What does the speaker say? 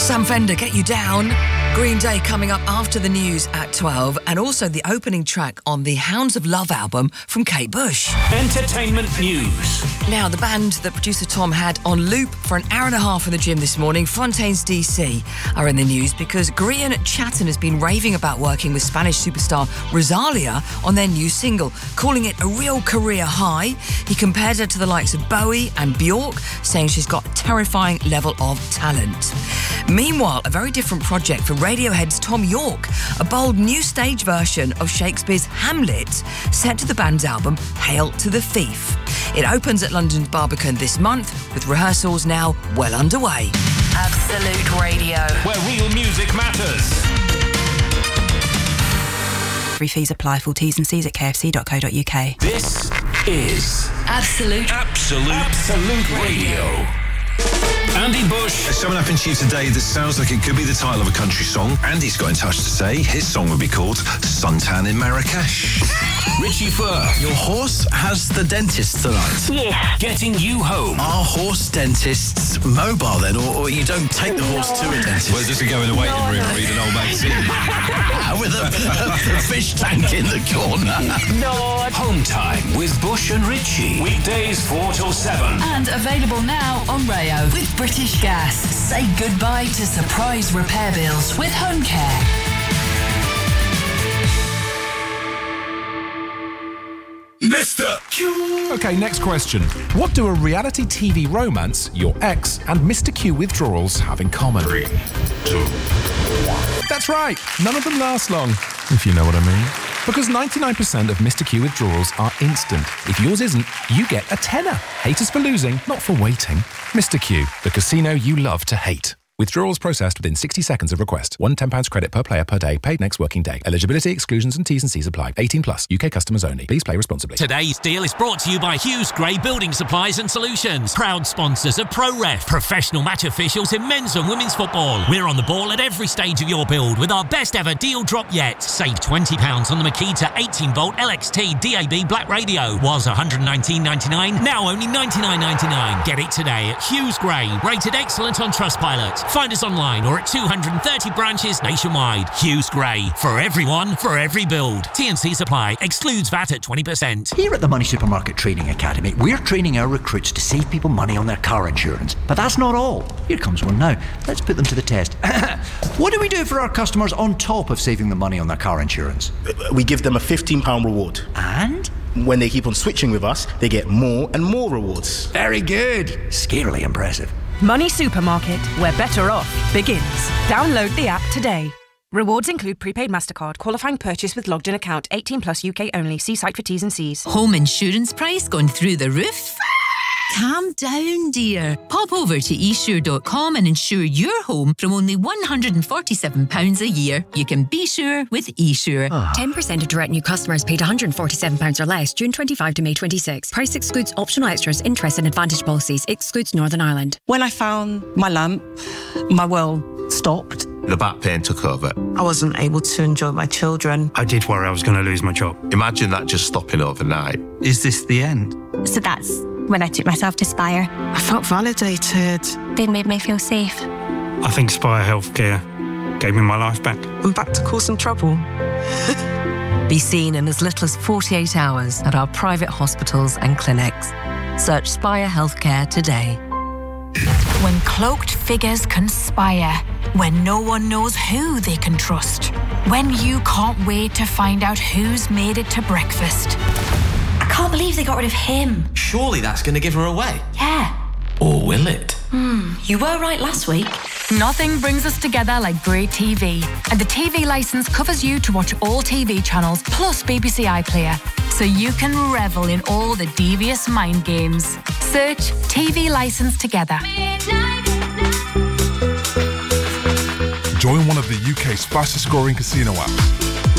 Sam Fender, Get You Down. Green Day coming up after the news at 12, and also the opening track on the Hounds of Love album from Kate Bush. Entertainment news. Now, the band that producer Tom had on loop for an hour and a half in the gym this morning, Fontaines DC, are in the news because Grian Chatten has been raving about working with Spanish superstar Rosalia on their new single, calling it a real career high. He compared her to the likes of Bowie and Bjork, saying she's got a terrifying level of talent. Meanwhile, a very different project for Radiohead's Tom York, a bold new stage version of Shakespeare's Hamlet, set to the band's album Hail to the Thief. It opens at London's Barbican this month, with rehearsals now well underway. Absolute Radio, where real music matters. Free fees apply. Full T's and C's at kfc.co.uk. This is Absolute Radio. Andy Bush. There's something happened to you today that sounds like it could be the title of a country song. Andy's got in touch to say his song would be called Suntan in Marrakesh. Richie Firth. Your horse has the dentist tonight. Yes. Getting you home. Are horse dentists mobile then, or you don't take the horse to a dentist? Well, just to go in the waiting room and read an old magazine. With a fish tank in the corner. No. Home Time with Bush and Richie. Weekdays 4 till 7. And available now on Rayo with British Gas. Say goodbye to surprise repair bills with Home Care. Mr. Q. OK, next question. What do a reality TV romance, your ex, and Mr. Q withdrawals have in common? 3, 2, 1. That's right. None of them last long, if you know what I mean. Because 99% of Mr. Q withdrawals are instant. If yours isn't, you get a tenner. Hate us for losing, not for waiting. Mr. Q, the casino you love to hate. Withdrawals processed within 60 seconds of request. £1 £10 credit per player per day, paid next working day. Eligibility, exclusions and T's and C's apply. 18 plus. UK customers only. Please play responsibly. Today's deal is brought to you by Hughes Gray Building Supplies and Solutions. Proud sponsors of ProRef, professional match officials in men's and women's football. We're on the ball at every stage of your build with our best ever deal drop yet. Save £20 on the Makita 18-volt LXT DAB Black Radio. Was $119.99, now only $99.99. Get it today at Hughes Gray, rated excellent on Trustpilot. Find us online or at 230 branches nationwide. Hughes Gray, for everyone, for every build. T&C's apply, excludes VAT at 20%. Here at the Money Supermarket Training Academy, we're training our recruits to save people money on their car insurance. But that's not all. Here comes one now. Let's put them to the test. What do we do for our customers on top of saving them money on their car insurance? We give them a £15 reward. And? When they keep on switching with us, they get more and more rewards. Very good. Scarily impressive. Money Supermarket, where better off begins. Download the app today. Rewards include prepaid MasterCard, qualifying purchase with logged-in account, 18 plus UK only. See site for T's and C's. Home insurance price gone through the roof? Calm down, dear. Pop over to esure.com and insure your home from only £147 a year. You can be sure with eSure. 10% of direct new customers paid £147 or less June 25 to May 26. Price excludes optional extras, interest and advantage policies. Excludes Northern Ireland. When I found my lamp, my world stopped. The back pain took over. I wasn't able to enjoy my children. I did worry I was going to lose my job. Imagine that just stopping overnight. Is this the end? So that's when I took myself to Spire. I felt validated. They made me feel safe. I think Spire Healthcare gave me my life back. I'm back to causing trouble. Be seen in as little as 48 hours at our private hospitals and clinics. Search Spire Healthcare today. When cloaked figures conspire, when no one knows who they can trust, when you can't wait to find out who's made it to breakfast. I can't believe they got rid of him. Surely that's going to give her away. Yeah. Or will it? You were right last week. Nothing brings us together like Bray TV. And the TV licence covers you to watch all TV channels plus BBC iPlayer. So you can revel in all the devious mind games. Search TV licence together. Join one of the UK's fastest scoring casino apps